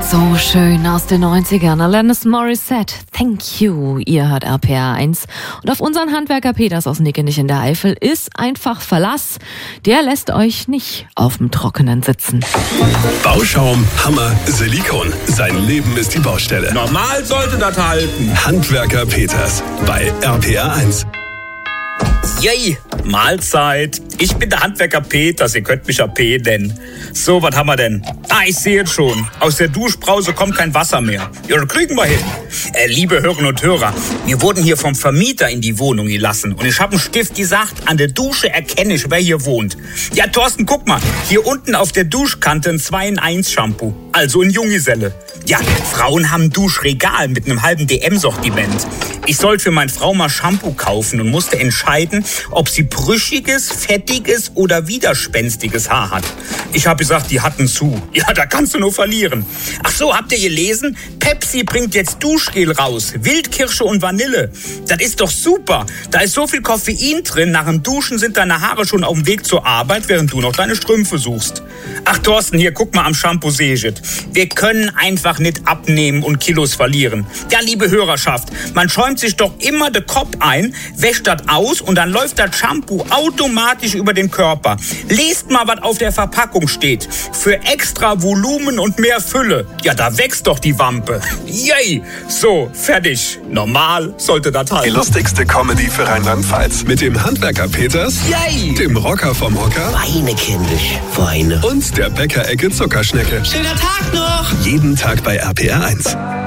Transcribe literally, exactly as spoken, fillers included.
So schön aus den neunzigern. Alanis Morissette, Thank You. Ihr hört R P R eins. Und auf unseren Handwerker Peters aus Nickenich in der Eifel ist einfach Verlass. Der lässt euch nicht auf dem Trockenen sitzen. Bauschaum, Hammer, Silikon. Sein Leben ist die Baustelle. Normal sollte das halten. Handwerker Peters bei R P R eins. Yay, Mahlzeit. Ich bin der Handwerker Peters, ihr könnt mich ja P nennen. So, was haben wir denn? Ah, ich sehe es schon. Aus der Duschbrause kommt kein Wasser mehr. Ja, das kriegen wir hin. Äh, liebe Hörerinnen und Hörer, wir wurden hier vom Vermieter in die Wohnung gelassen. Und ich habe einen Stift gesagt, an der Dusche erkenne ich, wer hier wohnt. Ja, Thorsten, guck mal. Hier unten auf der Duschkante ein zwei in eins Shampoo. Also ein Junggeselle. Ja, Frauen haben ein Duschregal mit einem halben D M-Sortiment. Ich sollte für meine Frau mal Shampoo kaufen und musste entscheiden, ob sie brüchiges, fettiges oder widerspenstiges Haar hat. Ich habe gesagt, die hatten zu. Ja, da kannst du nur verlieren. Ach so, habt ihr gelesen? Pepsi bringt jetzt Duschgel raus. Wildkirsche und Vanille. Das ist doch super. Da ist so viel Koffein drin. Nach dem Duschen sind deine Haare schon auf dem Weg zur Arbeit, während du noch deine Strümpfe suchst. Ach, Thorsten, hier, guck mal am Shampoo Sejet. Wir können einfach nicht abnehmen und Kilos verlieren. Ja, liebe Hörerschaft, man schäumt sich doch immer den Kopf ein, wäscht das aus und dann läuft das Shampoo automatisch über den Körper. Lest mal, was auf der Verpackung steht. Für extra Volumen und mehr Fülle. Ja, da wächst doch die Wampe. Yay! So, fertig. Normal sollte das halten. Die lustigste Comedy für Rheinland-Pfalz. Mit dem Handwerker Peters, Yay! dem Rocker vom Hocker Weine, kindisch, Weine. und der Bäckerecke Zuckerschnecke. Schöner Tag noch! Jeden Tag bei R P R eins.